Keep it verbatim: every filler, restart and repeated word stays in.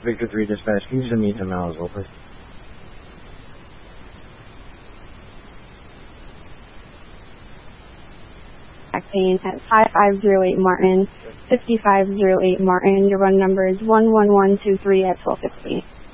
Victor three Dispatch, can you send me to Malasville, please? Acting at five five zero eight Martin, fifty-five zero eight Martin. Your run number is one one one two three at twelve fifty.